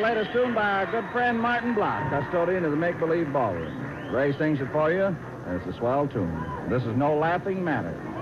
latest tune by our good friend Martin Block, custodian of the Make Believe Ballroom. Ray sings it for you, and it's a swell tune. This is No Laughing Matter.